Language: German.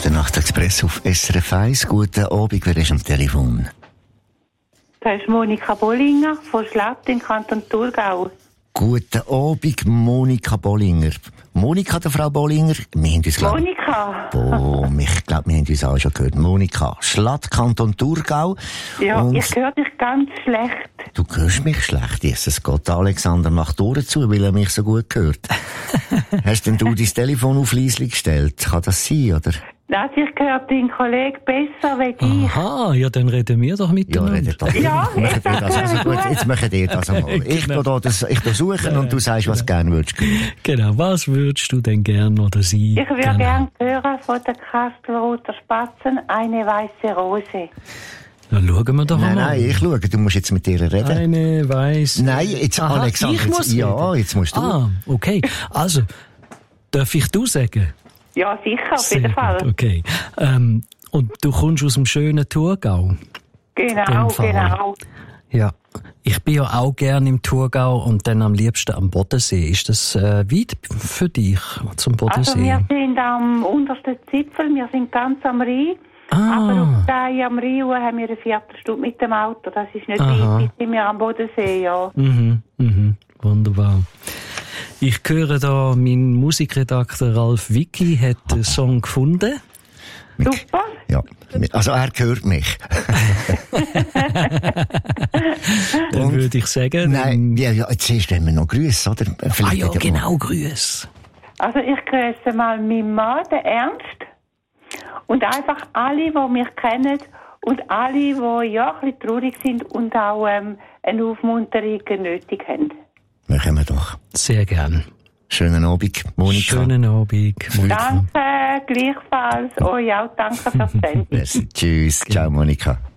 Der Nachtexpress auf SRF 1. Guten Abend, wer ist am Telefon? Das ist Monika Bollinger von Schlatt im Kanton Thurgau. Guten Abend, Monika Bollinger. Monika, der Frau Bollinger, wir haben uns, Monika. Ich glaube, wir haben uns auch schon gehört. Monika, Schlatt, Kanton Thurgau. Ja, und ich höre dich ganz schlecht. Du hörst mich schlecht, Jesus Gott. Alexander macht Ohren zu, weil er mich so gut hört. Hast denn du dein Telefon auf leise gestellt? Kann das sein, oder? Nein, ich höre deinen Kollegen besser wie dich. Aha, ja, dann reden wir doch miteinander. Ja, redet doch. Ja, Macht ihr das also gut? Jetzt machen ihr das einmal. Ich tu suchen und du sagst, was du gerne würdest. Genau, was würdest du denn gern oder sie? Ich würde gerne hören von der Kastelruther Spatzen eine weiße Rose. Dann schauen wir doch mal. Nein, ich schaue. Du musst jetzt mit ihr reden. Eine weiße. Nein, jetzt Aha, Alexander. ich muss ja, reden. jetzt musst du. Ah, okay. Also, darf ich du sagen? Ja, sicher, auf Sehr jeden Fall. gut, okay. Und du kommst aus dem schönen Thurgau? Genau, genau. Ja, ich bin ja auch gerne im Thurgau und dann am liebsten am Bodensee. Ist das weit für dich zum Bodensee? Also wir sind am untersten Zipfel, wir sind ganz am Rhein. Aber auf der am Rhein haben wir eine Viertelstunde mit dem Auto. Das ist nicht weit, bis sind wir am Bodensee, ja. Wunderbar. Ich höre da, mein Musikredakteur Ralf Wicki hat den Song gefunden. Super. Ja, also er hört mich. Dann würde ich sagen... Nein, ja, jetzt erst wenn wir noch Grüße, oder? ja, genau, Grüße. Also ich grüße mal meinen Mann, den Ernst. Und einfach alle, die mich kennen und alle, die ja ein bisschen traurig sind und auch eine Aufmunterung nötig haben. Machen wir doch. Sehr gern. Schönen Abend, Monika. Schönen Abend, Monika. Danke, gleichfalls. Euch auch danke fürs Senden. Tschüss. Ciao, Monika.